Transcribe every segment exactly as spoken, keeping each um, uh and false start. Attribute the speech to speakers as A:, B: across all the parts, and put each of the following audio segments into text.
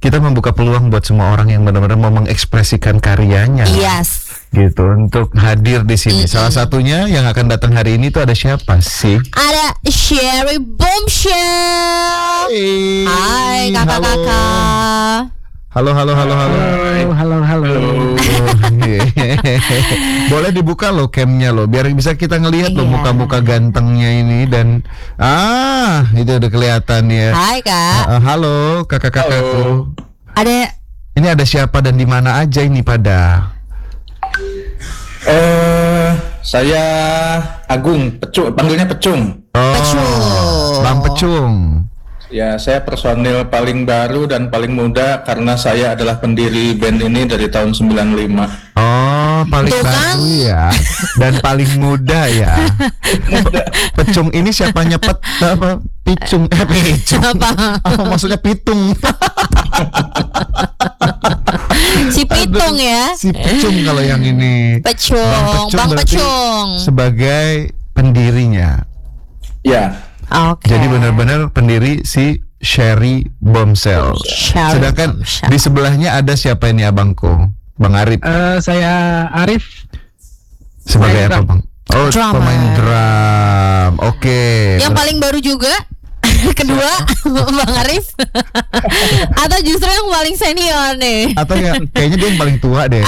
A: kita membuka peluang buat semua orang yang benar-benar mau mengekspresikan karyanya.
B: Yes.
A: Gitu untuk hadir di sini. Mm-hmm. Salah satunya yang akan datang hari ini tuh ada siapa sih?
B: Ada Cherry Bombshell.
A: Hey.
B: Hai kakak-kakak.
A: Halo halo halo halo.
C: Halo halo halo.
A: Boleh dibuka loh camnya loh, biar bisa kita ngelihat loh muka-muka gantengnya ini dan ah itu udah kelihatan ya.
B: Hai kak.
A: Uh, halo kakak-kakakku.
B: Ada.
A: Ini ada siapa dan di mana aja ini pada?
D: Eh, uh, saya Agung, Pecung, panggilnya Pecung.
A: Oh,
B: Pecung.
A: Bang Pecung.
D: Ya, saya personil paling baru dan paling muda karena saya adalah pendiri band ini dari tahun sembilan puluh lima.
A: Oh, paling
B: Tuh,
A: baru
B: kan?
A: ya. Dan paling muda ya. Pecung ini siapanya pet apa? Picung eh picung.
B: Apa?
A: Oh, maksudnya pitung.
B: Si Pitung ya.
A: Si Pecung kalau yang ini.
B: Pecung, Bang
A: berarti
B: Pecung.
A: sebagai pendirinya.
D: Ya.
B: Oke.
A: Jadi benar-benar pendiri si Cherry Bombshell.
B: Cherry
A: Sedangkan
B: Bombshell.
A: di sebelahnya ada siapa ini abangku? Bang Arif.
C: Uh, saya Arif.
A: Sebagai apa,
C: drum.
A: Bang? Oh,
B: Drummer.
A: pemain drum. Oke.
B: Yang paling baru juga kedua Bang Arif. Atau justru yang paling senior nih?
A: Atau ya kayaknya dia yang paling tua deh.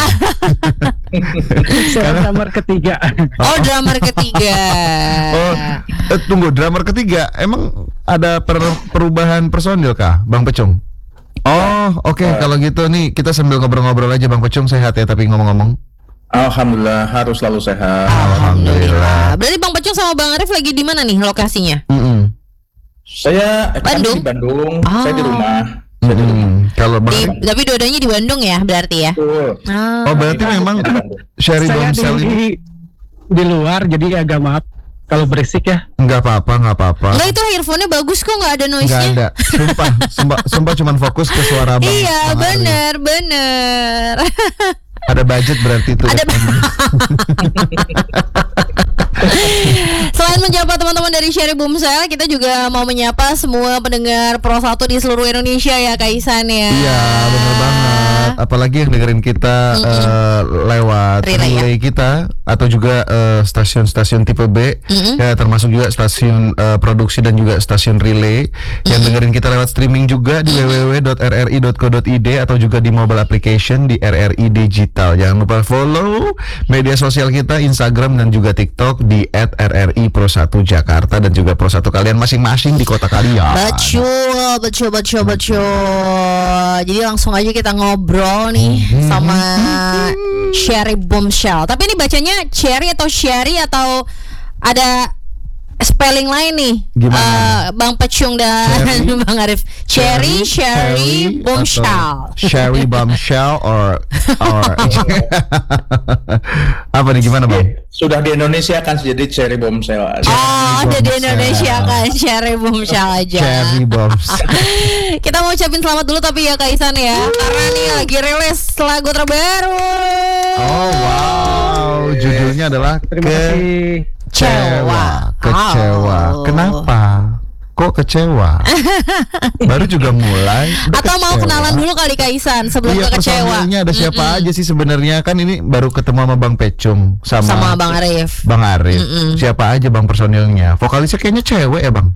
C: Saya nomor ketiga.
B: Oh, drummer ketiga.
A: Oh, eh, tunggu, drummer ketiga. Emang ada per- perubahan personil kah, Bang Pecung? Oh, oke. Okay. Kalau gitu nih kita sambil ngobrol-ngobrol aja, Bang Pecung. Sehat ya tapi ngomong-ngomong.
D: Alhamdulillah, harus selalu sehat.
A: Alhamdulillah.
B: Berarti Bang Pecung sama Bang Arif lagi di mana nih lokasinya?
A: Mm-mm.
D: Saya eh, kami
B: Bandung?
D: di Bandung,
B: Oh.
D: saya di rumah. Saya di rumah.
A: Mm-mm. Kalau Bang
B: Di,
A: Arif,
B: tapi dua-duanya di Bandung ya berarti ya?
D: Betul.
B: Ah.
A: oh berarti memang Cherry
C: Saya
A: Bombshell
C: di,
A: ini
C: di luar, jadi agak maaf kalau berisik ya.
A: nggak apa-apa, nggak apa-apa.
B: Enggak, itu earphone-nya bagus kok, nggak ada
A: Nggak
B: noise-nya.
A: ada. Sumpah, sumpah, sumpah cuman fokus ke suara Bang.
B: Iya,
A: Bang Arif.
B: bener, bener.
A: Ada budget berarti itu.
B: Ada Selain menyapa teman-teman dari Cherry Bombshell, kita juga mau menyapa semua pendengar Pro satu di seluruh Indonesia ya, Kak Isan ya.
A: Iya, benar banget. Apalagi yang dengerin kita uh, lewat
B: Relay,
A: relay
B: ya?
A: kita atau juga uh, stasiun-stasiun tipe B,
B: Mm-mm.
A: ya termasuk juga stasiun uh, produksi dan juga stasiun relay yang dengerin kita lewat streaming juga di w w w dot r r i dot co dot i d atau juga di mobile application di R R I Digital. Jangan lupa follow media sosial kita Instagram dan juga TikTok di at r r i pro satu Jakarta dan juga Pro satu kalian masing-masing di kota kalian.
B: Betul, betul, betul, betul. Jadi langsung aja kita ngobrol nih sama Cherry Bombshell. Tapi ini bacanya Cherry atau Sherry atau ada spelling lain nih?
A: Gimana?
B: Eh, Bang Pecung dan
A: Cherry?
B: Bang Arif. Cherry, Sherry, Bombshell.
A: atau Cherry Bombshell or or apa nih, gimana Bang?
D: Sudah di Indonesia kan jadi Cherry Bombshell aja.
B: Oh, ada di
A: Bombshell.
B: Indonesia kan Cherry Bombshell aja.
A: Cherry Bombshell.
B: Kita mau ucapin selamat dulu tapi ya Kak Isan ya, karena nih lagi rilis lagu terbaru.
A: Oh wow, judulnya adalah
C: Terima kasih.
A: Kecewa. Kecewa.
B: Oh.
A: Kenapa? Kok kecewa? Baru juga mulai. udah
B: Atau mau
A: kecewa.
B: kenalan dulu kali Kak Isan sebelum
A: Iya,
B: ke kecewa.
A: personilnya ada siapa aja sih sebenarnya? Kan ini baru ketemu sama Bang Pecung sama,
B: Sama Bang Arif.
A: Bang Arif.
B: Mm-mm.
A: Siapa aja Bang personilnya? Vokalisnya kayaknya cewek ya Bang?